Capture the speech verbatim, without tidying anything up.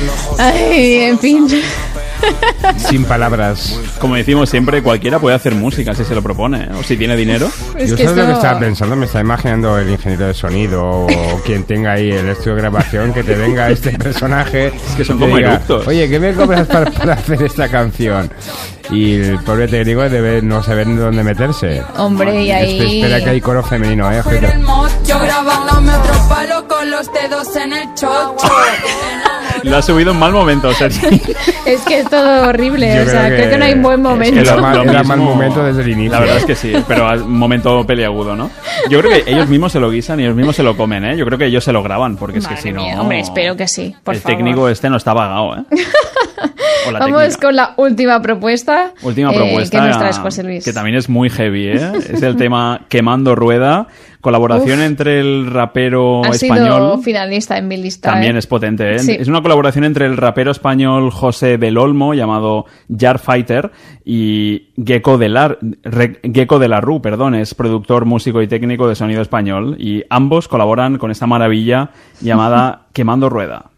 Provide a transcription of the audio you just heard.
Ay, en fin. Sin palabras. Como decimos siempre, cualquiera puede hacer música si se lo propone, ¿eh? O si tiene dinero. Es Yo que sabes esto... lo que estaba pensando, me estaba imaginando el ingeniero de sonido o quien tenga ahí el estudio de grabación, que te venga este personaje. Es que son y te como diga, eructos. oye, ¿qué me cobras para, para hacer esta canción? Y el pobre técnico debe no saber ni dónde meterse. Hombre, y ahí... Espera que hay coro femenino, ¿eh? Ojito. Yo grabándome otro palo con los dedos en el chocho. Lo ha subido en mal momento, Sergi. Es que es todo horrible, Yo o sea, creo que- creo que no hay un buen momento. Era Lo- mal, lo era mismo- mal momento desde el inicio. La verdad es que sí, pero un momento peliagudo, ¿no? Yo creo que ellos mismos se lo guisan y ellos mismos se lo comen, ¿eh? Yo creo que ellos se lo graban, porque es Madre que si no... mía, hombre, espero que sí, por el favor. técnico este no está vagado, ¿eh? O la Vamos técnica. con la última propuesta. Última eh, propuesta, que nos traes, José Luis. que también es muy heavy, ¿eh? Es el tema Quemando Rueda, colaboración Uf. entre el rapero Ha sido español... finalista en mi lista. También ¿eh? es potente, ¿eh? Sí. Es una colaboración entre el rapero español José del Olmo, llamado Jar Fighter, y Gecko de la, Re- Gecko de la Rue, perdón, es productor, músico y técnico de sonido español, y ambos colaboran con esta maravilla llamada Quemando Rueda.